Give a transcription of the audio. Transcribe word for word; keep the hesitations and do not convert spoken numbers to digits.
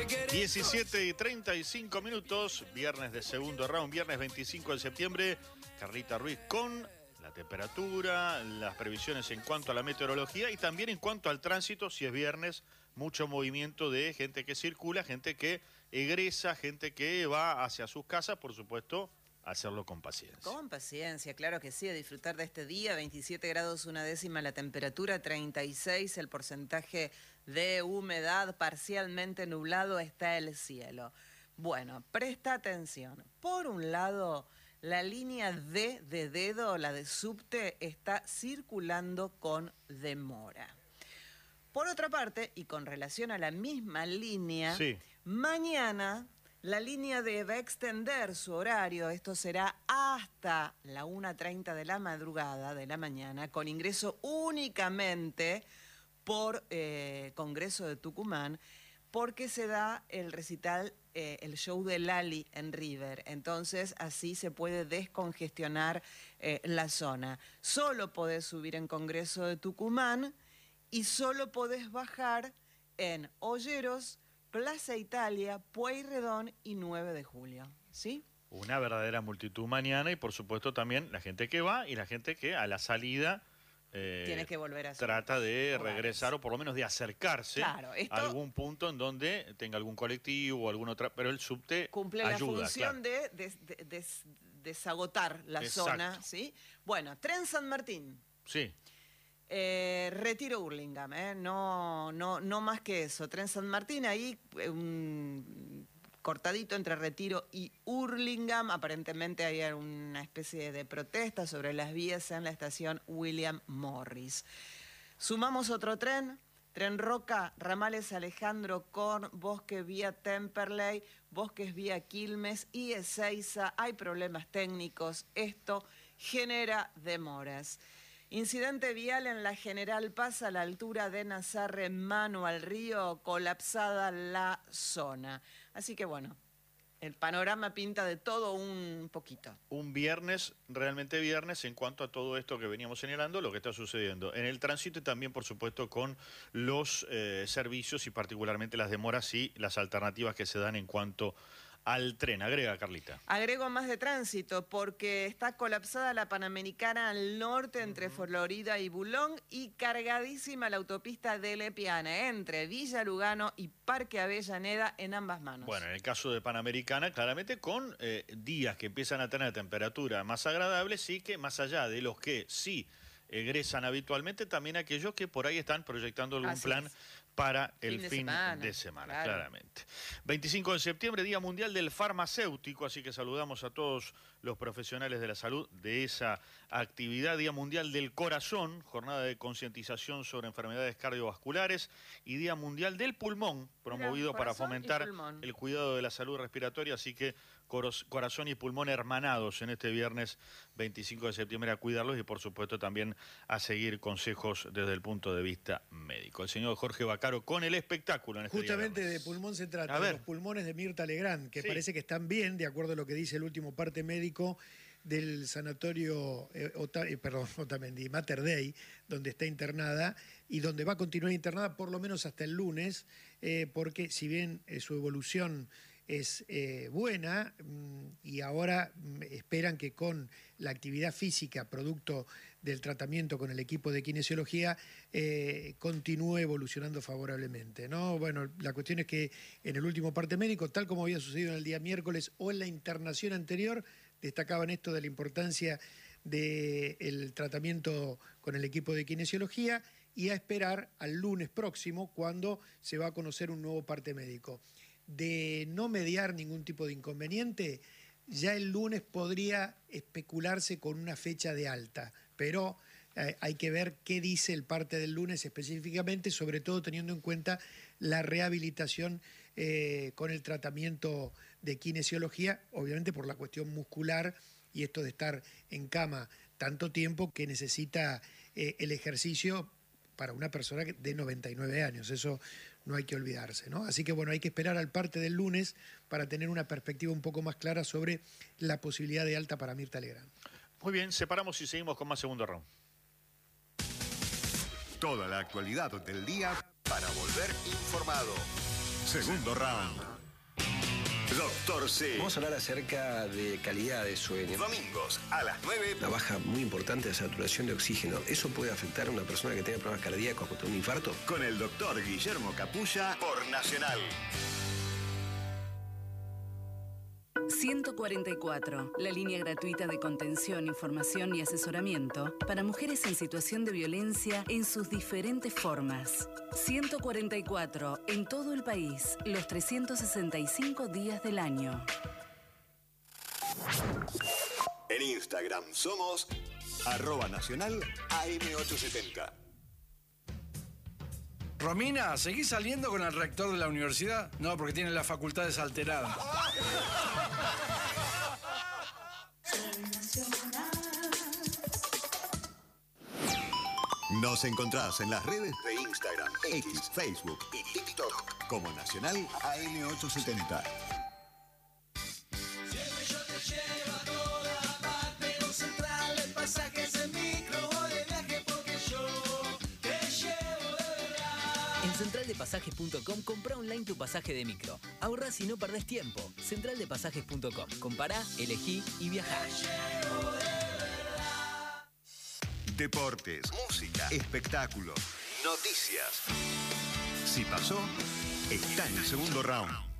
diecisiete y treinta y cinco minutos, viernes de segundo round, viernes veinticinco de septiembre. Carlita Ruiz con la temperatura, las previsiones en cuanto a la meteorología y también en cuanto al tránsito, si es viernes, mucho movimiento de gente que circula, gente que egresa, gente que va hacia sus casas, por supuesto, hacerlo con paciencia. Con paciencia, claro que sí, a disfrutar de este día, veintisiete grados una décima la temperatura, treinta y seis el porcentaje de humedad, parcialmente nublado está el cielo. Bueno, presta atención. Por un lado, la línea D de dedo, la de subte, está circulando con demora. Por otra parte, y con relación a la misma línea, sí. mañana la línea D va a extender su horario, esto será hasta la una treinta de la madrugada de la mañana, con ingreso únicamente por eh, Congreso de Tucumán, porque se da el recital, eh, el show de Lali en River. Entonces, así se puede descongestionar eh, la zona. Solo podés subir en Congreso de Tucumán y solo podés bajar en Olleros, Plaza Italia, Pueyrredón y nueve de julio. ¿Sí? Una verdadera multitud mañana y, por supuesto, también la gente que va y la gente que a la salida Eh, Tiene que volver a trata de regresar o por lo menos de acercarse claro, esto, a algún punto en donde tenga algún colectivo o algún otra, pero el subte cumple ayuda, la función claro. de, de, de, de desagotar la Exacto. zona, ¿sí? Bueno, Tren San Martín. Sí. Eh, Retiro Hurlingham, ¿eh? no, no, no más que eso. Tren San Martín, ahí un cortadito entre Retiro y Hurlingham. Aparentemente hay una especie de protesta sobre las vías en la estación William Morris. Sumamos otro tren, Tren Roca, ramales Alejandro Korn, Bosque vía Temperley, Bosques vía Quilmes y Ezeiza. Hay problemas técnicos, esto genera demoras. Incidente vial en la General Paz a la altura de Nazarre, mano al río, colapsada la zona. Así que bueno, el panorama pinta de todo un poquito. Un viernes, realmente viernes, en cuanto a todo esto que veníamos señalando, lo que está sucediendo en el tránsito y también, por supuesto, con los eh, servicios y particularmente las demoras y las alternativas que se dan en cuanto al tren. Agrega, Carlita. Agrego más de tránsito porque está colapsada la Panamericana al norte entre uh-huh. Florida y Bulón y cargadísima la autopista de Lepiana entre Villa Lugano y Parque Avellaneda en ambas manos. Bueno, en el caso de Panamericana, claramente con eh, días que empiezan a tener temperatura más agradable, sí que más allá de los que sí egresan habitualmente, también aquellos que por ahí están proyectando algún Así plan es. para el fin, de, fin semana, de semana, claro. claramente. veinticinco de septiembre, Día Mundial del Farmacéutico, así que saludamos a todos los profesionales de la salud de esa actividad. Día Mundial del Corazón, jornada de concientización sobre enfermedades cardiovasculares, y Día Mundial del Pulmón, promovido Mira, para fomentar el cuidado de la salud respiratoria, así que corazón y pulmón hermanados en este viernes veinticinco de septiembre, a cuidarlos y por supuesto también a seguir consejos desde el punto de vista médico. El señor Jorge Vaccaro con el espectáculo en este Justamente día de pulmón se trata, de los pulmones de Mirta Legrand, que sí. parece que están bien, de acuerdo a lo que dice el último parte médico del sanatorio, eh, Ota, eh, perdón, Otamendi, Mater Dei, donde está internada y donde va a continuar internada por lo menos hasta el lunes, eh, porque si bien eh, su evolución es eh, buena mmm, y ahora mmm, esperan que con la actividad física, producto del tratamiento con el equipo de kinesiología, eh, continúe evolucionando favorablemente, ¿no? Bueno, la cuestión es que en el último parte médico, tal como había sucedido en el día miércoles o en la internación anterior, destacaban esto de la importancia del tratamiento con el equipo de kinesiología y a esperar al lunes próximo, cuando se va a conocer un nuevo parte médico. De no mediar ningún tipo de inconveniente, ya el lunes podría especularse con una fecha de alta, pero eh, hay que ver qué dice el parte del lunes específicamente, sobre todo teniendo en cuenta la rehabilitación eh, con el tratamiento de kinesiología, obviamente por la cuestión muscular y esto de estar en cama tanto tiempo que necesita eh, el ejercicio para una persona de noventa y nueve años, eso no hay que olvidarse, ¿no? Así que bueno, hay que esperar al parte del lunes para tener una perspectiva un poco más clara sobre la posibilidad de alta para Mirta Legrand. Muy bien, separamos y seguimos con más segundo round. Toda la actualidad del día para volver informado. Segundo round. Doctor C. Vamos a hablar acerca de calidad de sueño. Domingos a las nueve. La baja muy importante de saturación de oxígeno. ¿Eso puede afectar a una persona que tenga problemas cardíacos o un infarto? Con el doctor Guillermo Capulla por Nacional. ciento cuarenta y cuatro, la línea gratuita de contención, información y asesoramiento para mujeres en situación de violencia en sus diferentes formas. ciento cuarenta y cuatro, en todo el país, los trescientos sesenta y cinco días del año. En Instagram somos arroba nacional A M ochocientos setenta. Romina, ¿seguís saliendo con el rector de la universidad? No, porque tiene las facultades alteradas. Nos encontrás en las redes de Instagram, X, Facebook y TikTok como Nacional A M ochocientos setenta. En central de pasajes punto com compra online tu pasaje de micro. Ahorrás y no perdés tiempo. central de pasajes punto com. Compará, elegí y viajá. Deportes, música, espectáculos, noticias. Si pasó, está en el segundo round.